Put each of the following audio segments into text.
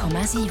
100,7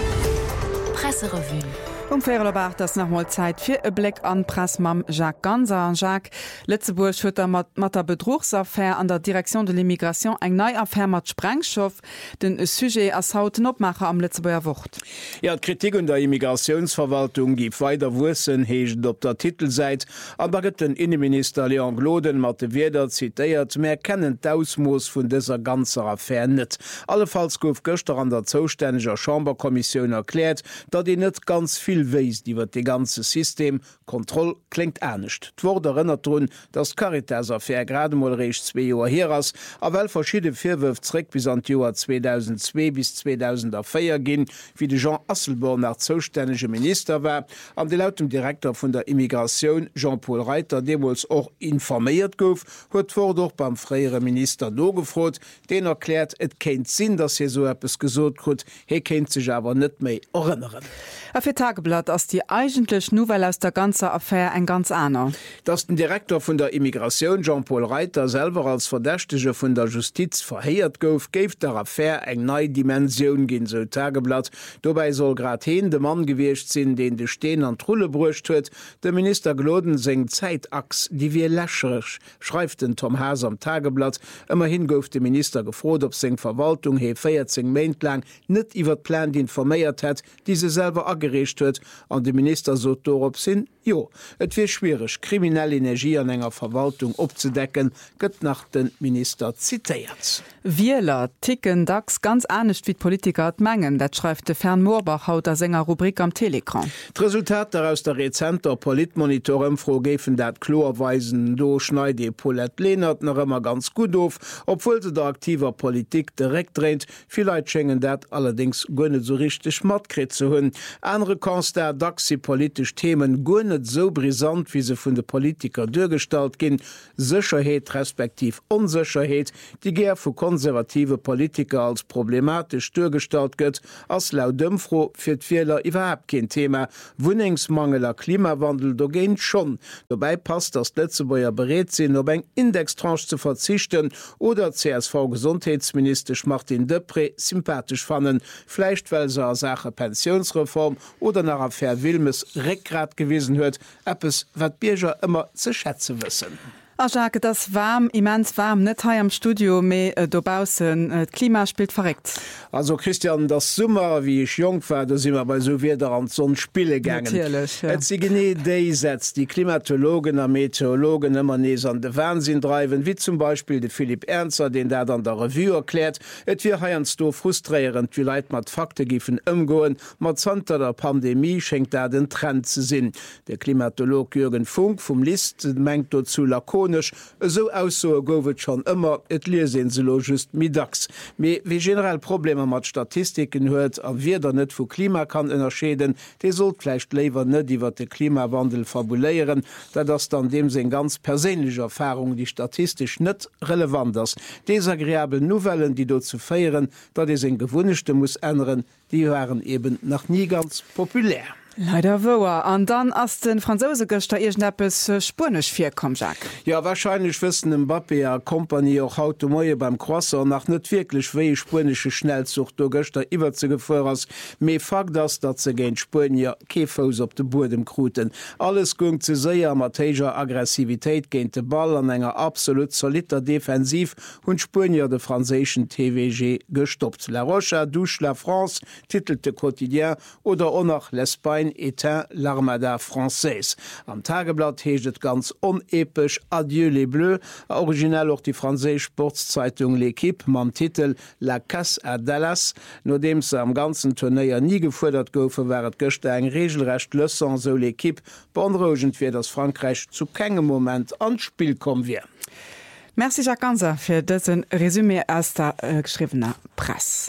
Presserevue. Fairbar das nochmal Zeit für e Blick an Press mam Jacques Ganser. Jacques, Lützeburg huet mat der Betrugsaffaire an der Direktion de l'Immigration eng neue Affaire mat Sprengstoff, den Sujet as hauten opmacher am Lützeburger Wort. Ja, Kritik an der Immigrationsverwaltung gibt weiter Wussen hegent op der Titelseite, aber gëtt den Innenminister Leon Gloden mat de Weder zitiert, mehr kennen d'Ausmoos vun dieser ganzer Affaire net. Allefalls gouf gëster an der zoustännega Chamberkommission erklärt, dat die net ganz viel weis, die wird de ganze System Kontroll klingt ernstcht. D'wurde erinnert run, dass Caritas Affaire gerade mal recht 2 Joer her ass, a well verschiedene Vorwürfe bis an Joer 2002 bis 2004 gin, wie de Jean Asselborn nach zuständige Minister war, an de laut dem Direktor von der Immigration Jean-Paul Reiter, demols auch informiert gouf, huet vor doch beim freiere Minister no gefrot, den erklärt, et kennt Sinn, dass hier so etwas gesot krut, he kennt sich aber net méi erinnern. Auf Tageblatt ass die eigentlich Nouvelle aus der ganze Affaire ein ganz aner. Dass den Direktor von der Immigration Jean-Paul Reiter selber als Verdächtige von der Justiz verheiert gouf, geif der Affaire eng neue Dimension gin so Tageblatt. Dabei soll grad hin de Mann gewircht sinn, den de Steen an Trulle brucht huet. Der Minister Gloden seng Zeitachs, die wir lächerlich, schreibt den Tom Haas am Tageblatt. Immerhin gouf de Minister gefrot, ob seng Verwaltung he 14 Monate lang net iwwer Plan informiert hat, diese selber gerecht huet an de Minister so dorop sinn, jo, et wie schwierig kriminelle Energie an enger Verwaltung opzudecken, gëtt nach den Minister zitiert. Wieler ticken dacks ganz ernstcht wie Politiker mengen, dat schreibt de Fern Moorbach haut der Sänger Rubrik am Telegram. Resultat daraus der rezenter Politmonitorem froh gefen dat Chlorweisen do schneide Paulette Lehnert noch immer ganz gut auf, obwohl se der aktiver Politik direkt dreht, vielleicht schenken dat allerdings gonne so richtig Schmatkrit zu hunn. Andere Konster daxi politisch Themen gonnet so brisant, wie se vun de Politiker durchgestalt gin, Sicherheit respektiv Unsicherheit, die ger vu konservative Politiker als problematisch durchgestalt gëtt, as laut Dëmfro fir d'Wieler überhaupt kein Thema. Wohnungsmangeler Klimawandel do géint schon. Dabei passt das Letzebauer berät sinn, ob eng Indextranche zu verzichten oder CSV-Gesundheitsminister Martin Depré sympathisch fannen, vielleicht weil se a Sache Pensionsreform oder nach Affaire Wilmes Reckgrad gewesen huet, etwas, wat Bierger immer zu schätzen wissen. Jacques, das warm, immens warm, net hier am Studio, me dobausen, Klima spielt verreckt. Also Christian, das Sommer, wie ich jung war, da sind wir bei so wieder an so ein Spiele gegangen. Natürlich, ja. Sie gene die Klimatologen und Meteorologen immer näher an den Fernsehen treiben, wie zum Beispiel der Philipp Ernster, den der dann der Revue erklärt. Et wir heierns do frustrierend, wie Leute mit Fakten giffen umgehen. Mit Zunter der Pandemie schenkt da den Trend zu sinn. Der Klimatolog Jürgen Funk vom List mengt dazu lakonisch, so aus so gowet schon immer, et lesen se lo just midags. Me wie generell Probleme mat Statistiken huet, a wie der net vu Klima kann ënnerscheden, de sollt flecht lewer net iwwer de Klimawandel fabuléieren, da das dann dem se ganz persönliche Erfahrung die statistisch net relevant ass. Desagreabel Novellen, die do zu feieren, dat is en gewunnechte muss ändern, die waren eben noch nie ganz populär. Leider woer an dann ass den Franzose Göster ihr Schnappes Spanisch firkom Jacques. Ja, wahrscheinlich wissen Mbappé a Kompanie auch haute Moie beim Crosser nach net wirklich wéi spanische Schnellzucht do Göster iwwer ze geförers. Me fakt das, dat ze géint Spanier Kefos op de Bodem kruten. Alles gung ze séier matéger Aggressivitéit géint de Ball an enger absolut solider Defensiv hunn Spanier de franzéschen TVG gestoppt. La Roche douche la France, titelte Quotidien oder auch nach l'Espagne éteint l'Armada française. Am Tageblatt heget ganz onepisch Adieu les Bleus, original auch die französische Sportszeitung L'Equipe mam Titel La Casse à Dallas. Nodem se am ganzen Turnier nie gefordert goufe, wäret gëchte eng regelrecht Leçon so L'Equipe, beunruhigend wie das Frankreich zu kegem Moment ans Spiel kommen wir. Merci Jacques Ganser für diesen Resümee aus der geschriebener Presse.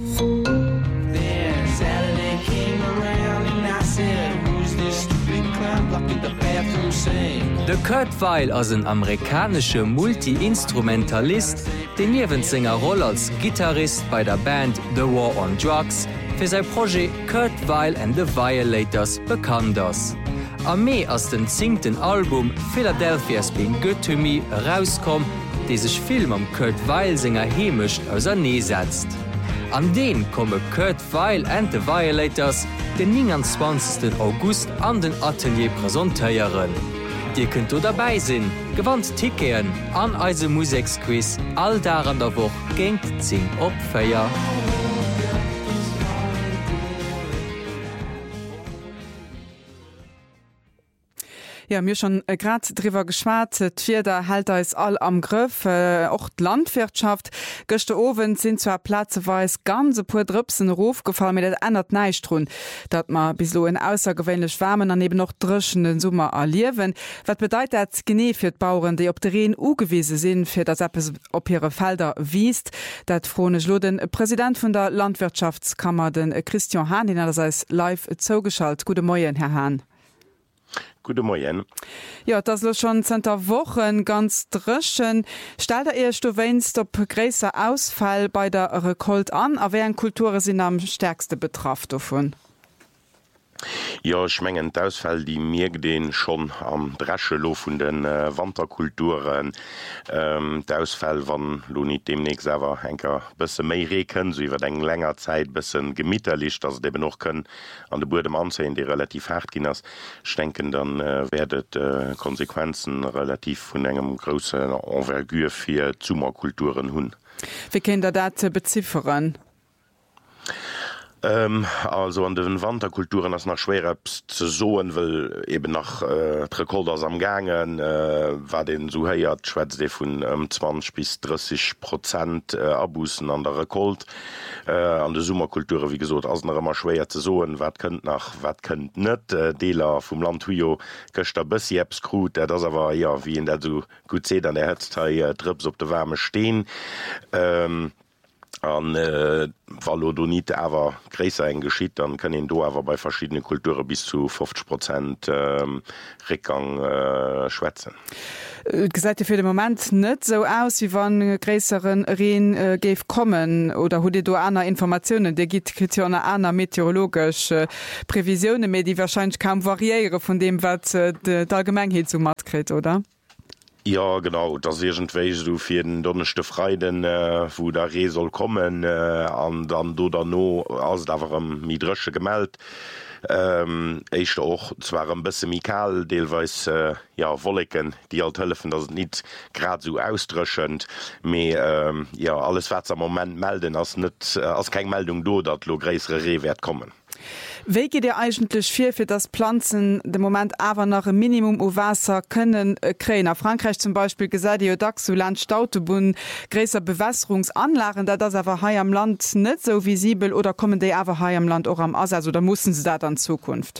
De Kurt Weill as een amerikanische Multi-Instrumentalist, den Niewenzinger Rolle als Gitarrist bei der Band The War on Drugs fir sein Projekt Kurt Weill and the Violators bekannt ass. Am Mai ass den 10. Album Philadelphia's Been Good to Me rauskom, dé sech Film am Kurt Weill Sänger hemischt aus er nee setzt. An den komme Kurt Weil and the Violators den 29. August an den Atelier präsentéieren. Dir könnt du dabei sinn, gewandt Ticketen an eise Musiksquiz all da an der Woche géint 10 op Feier. Ja, mir schon grad drüber geschwart, Twitter hält ist all am Griff, auch die Landwirtschaft. Gestern Abend sind zwar platzeweise ganze pur Drüpsen raufgefallen, mit das ändert nicht dran, dass man bis so in außergewöhnlich warmen und eben noch drückenden Sommer erleben. Was bedeutet das genau für die Bauern, die auf der Rhein angewiesen sind, für das etwas auf ihre Felder wiest? Das frage ich den Präsident von der Landwirtschaftskammer, den Christian Hahn, den er das live zugeschaltet. Guten Morgen, Herr Hahn. Guten Morgen. Ja, das ist schon 10 Wochen ganz drschen. Stellt erst du wennst ob größer Ausfall bei der Rekolt an, aber welche Kulturen sind am stärksten betroffen davon? Ja, schmengen d'Ausfall, die mir den schon am Dreschelo vun den Wanderkulturen d'Ausfall wann lo nicht demnächst awer enker bësse méi reken, so iwwer eng lenger Zeit bëssen gemieterlich, dats debe noch können an de Burdem ansehen, die relativ hart gin ass denken, dann werdet Konsequenzen relativ vun engem grossen Envergure fir Zummerkulturen hunn. Wie kennt ihr das beziffern? Also an den Wanderkulturen ass nach schwer ze soen will eben nach Rekolders am gangen war den so heiert Schwez de vun 20 bis 30% Abussen an der Rekold an de Summerkulture wie gesot ass noch immer schwer ze soen wat könnt nach wat könnt net Deler vum Land Huio köcht der bis Jepskrut das awer ja wie en dat so gut se an der Hetzteil Drps op de Wärme stehn. An Valodonite awer gräser eng geschiet, dann kann en do awer bei verschiedene Kulture bis zu 50% Rückgang schwätzen. Gesagt für den Moment net so aus, wie wann gräseren Reen geif kommen oder hu du aner Informationen, der gibt Kriterien aner meteorologische Prävisionen, die wahrscheinlich kaum variiere von dem, was der Allgemeinheit zu mat krit, oder? Ja genau, das irgendwelche so fir den donnerchte Freiden wo der Reh soll kommen an dann do da no als dawer mi drösche gemeldt. Echt auch zwar ein bisschen mikal deelweis ja Wolken die alt helfen das nicht grad so ausdröschend me ja alles wat am moment melden als net als kein Meldung do dat lo gräsere Rehwert kommen. Wie geht ihr eigentlich für das Pflanzen dem Moment aber nach einem Minimum o Wasser können kriegen? Nach Frankreich zum Beispiel gesagt, ihr dazu Land Stautebun größer Bewässerungsanlagen, da das aber hier am Land nicht so visibel oder kommen die aber hier am Land auch am Aussatz oder mussten sie da dann Zukunft?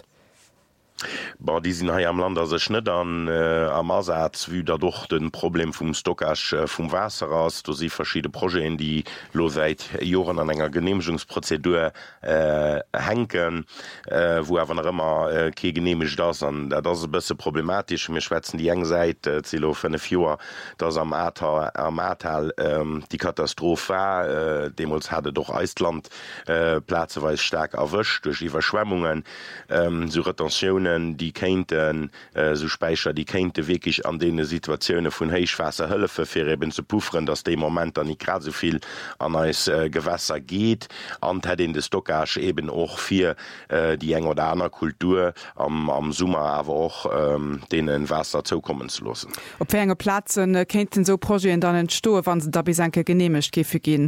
Die sind hier am Land sech net an am Ersatz wie dadurch den Problem vum Stockage vum Wasser aus. Da sind verschiedene Projekte, die lo seit Jahren an enger Genehmigungsprozedur henken, wo aber noch immer ke genehmigt das an. Das ist ein bisschen problematisch. Wir schwätzen die eng seit Zilo 5 Jahre, dass am Ahrtal die Katastrophe war. Demals hatte doch Island platzeweise stark erwischt durch die Überschwemmungen, so Retentionen, die kenten so Speicher, die kente wirklich an denen Situationen von Heichwasser Hölfe für eben zu puffern, dass dem Moment dann nicht gerade so viel an als Gewässer geht und hat in der Stockage eben auch für die eng oder andere Kultur am Sommer aber auch denen Wasser zukommen zu lassen. Op welche Plätze könnten so Projekte dann entstehen, wenn sie da bis genehmigt gehen?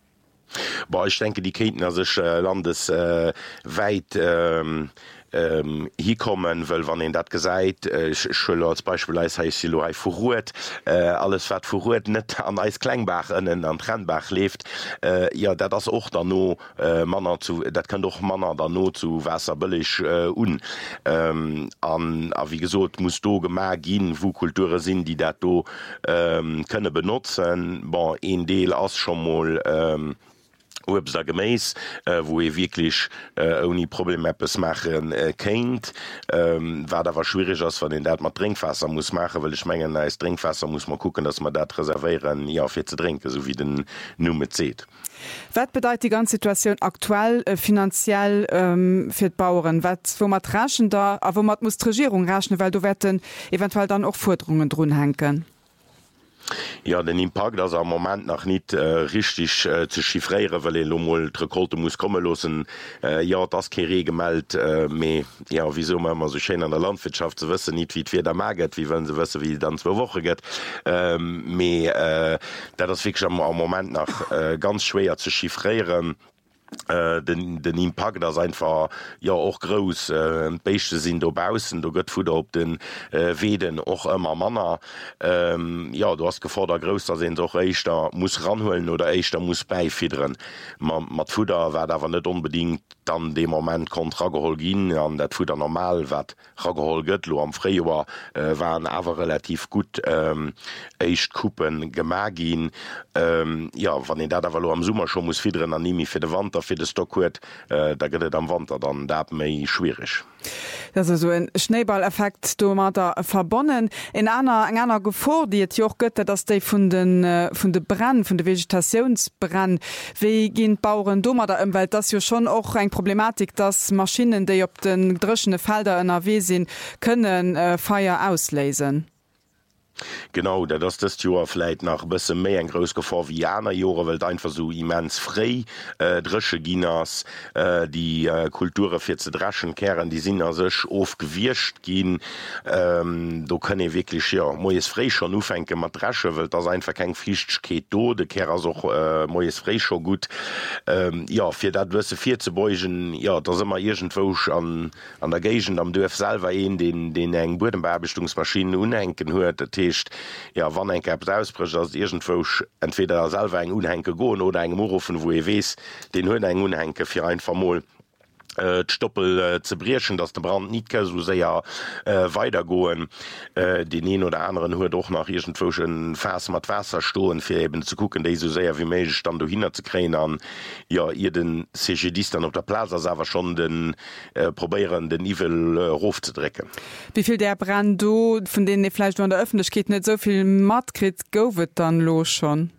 Ich denke, die könnten sich landesweit hier kommen, weil wann en dat gesagt als Beispiel Silo verruet alles wat verruet net an Eis Kleinbach innen an Trennbach lebt ja dat das auch dann no Manner zu dat kann doch Manner dann no zu wasserbillig an wie gesot muss do gemerk gin wo Kulture sind die dat do könne benutzen bon en Deel as schon mal gemäß, wo ihr wirklich ohne Problemappes machen kennt, war da was schwierig als von den dat man Trinkwasser muss machen, weil ich mengen als Trinkwasser muss man gucken, dass man dat reservieren ja für zu trinken, so wie den Nummer zählt. Was bedeutet die ganze Situation aktuell finanziell für die Bauern? Wo man raschen da, aber wo man muss die Regierung raschen, weil du werden eventuell dann auch Forderungen drin hängen? Ja, den Impact das am moment noch nicht richtig zu chiffrieren, weil Rekolte muss kommen lassen. Ja, das kein gemeldet, ja, wieso man so schön an der Landwirtschaft zu wissen, nicht wie wir da maget, wie wenn sie wissen, wie dann 2 Wochen geht. Das ist wirklich am Moment noch ganz schwer zu chiffrieren. Den Impact das einfach ja auch groß Bechte sind dobausen du gött Futter op den Weden och immer Manner ja du hast gefordert größer sind doch Eichter muss ranholen oder Eichter muss beifideren mat Futter war aber net unbedingt dann dem moment kontragehol an dat Futter normal wat ragehol göttlo am Freier waren aber relativ gut Eichtkuppen gemagin ja wann den dat am Summer schon muss fideren an nimi fir de Wand fir de Stock huet, da gëtt am Wander dann dat méi schwierig. Das ist so ein Schneeballeffekt do mat da verbonnen in eng einer Gefahr, die et joch gëtt, dats déi vun de Brand vun de Vegetationsbrand wie gin Bauuren dommer der Umwelt das jo schon auch eng Problematik, dass Maschinen déi op den dreschene Felder NRW sinn können Feier auslesen. Genau, das Joer vielleicht nach bësse méi en gros Gefahr wie aner Jore Welt einfach so immens frei dresche Ginas die Kulture fir ze dreschen kehren die sinn as sech ofgewircht gin do könne wirklich ja moes frei schon ufenke mat dresche Welt das einfach keng fichtkeet do de kerer soch moes frei schon gut ja fir dat wësse 4 ze beugen ja da immer irgendwoch an der Gegent am Dörf selber den eng Bodenbearbeitungsmaschinen unhenken huet ja wann eng ausbrech ass irgendwoch entweder selber eng unhenke goen oder eng Morofen wo wees den hunn eng unhenke fir ein Vermoll Stoppel ze brierschen, dats der Brand niet so sehr weiter goen den een oder anderen huet doch nach irgendwochen Vers mat Wasser stoen fir eben zu gucken déi so sehr wie méig stand du hin ze kräen an ja ihr den CGDist dann op der Plaza sewer schon den probieren den Nivel Rof zu drecken. Wieviel der Brand do von denen e Fleisch an der Öffentlichkeit net soviel Matkrit gowet dann los schon?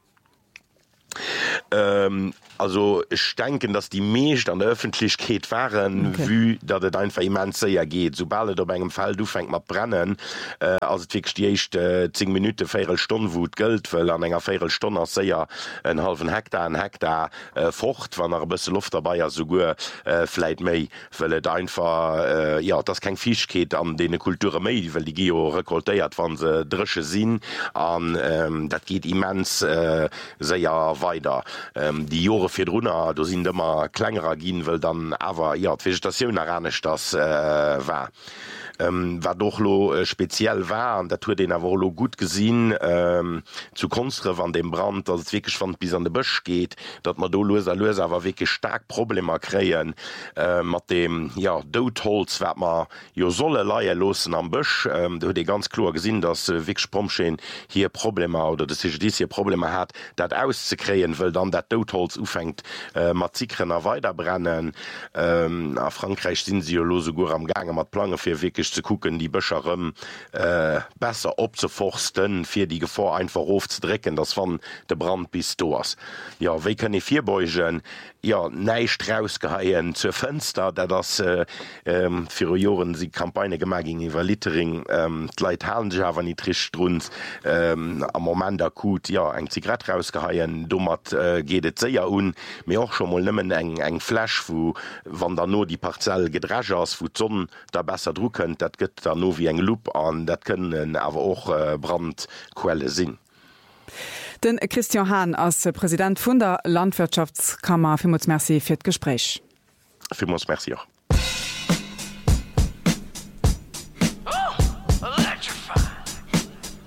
Also ich denke, dass die meescht an der Öffentlichkeit waren wie dat het einfach immens sehr geht sobald op engem Fall du fängt mat brennen also ficht 10 Minuten 4 Stunden wut gilt weil an enger 4 Stunden sehr en halfen Hektar fortcht wann er bisschen Luft dabei ja so vielleicht méi weil einfach ja das kein Fisch geht an den Kultur méi weil die Geo rekoltiert wann se dresche sinn an dat geht immens sehr weiter die Jore fir runnner do sind immer klengerer gin well dann awer ja d Vegetation erranech das war. War doch lo speziell war an dat hue den awer lo gut gesinn zu konstre van dem Brand dat het wirklich van bis an de Bëch geht dat man do loser awer wirklich stark Probleme kreien mat dem ja Doutholz wat man jo solle laie losen am Bëch du huet de ganz klar gesinn dat Wigpromschen hier Probleme oder dat sich dies hier Probleme hat dat auszukreien will dann dat Doutholz ufängt mat Zikrenner weiterbrennen a Frankreich sind sie lose go am gange mat Plange fir wirklich zu gucken die Bëcherem besser opzeforsten fir die Gefahr einfach aufzudrecken das van de Brand bis dos ja we kann ich 4 beugen ja neicht rausgeheien zur Fenster der das für Joren sie Kampagne gemacht ging iwwer Littering Leiit halen Java nie tricht run am moment akut ja eng Zigarett rausgeheien dummert gehtt se ja mir auch schon mal nimmen eng Flasch wo wann da nur die Parzell gedresche ass wo Sonnen da besser drucken dat gëtt da no wie eng Loop an dat können awer auch Brandquelle sinn. Den Christian Hahn als Präsident vun der Landwirtschaftskammer Merci fir d Gespräch. Merci auch.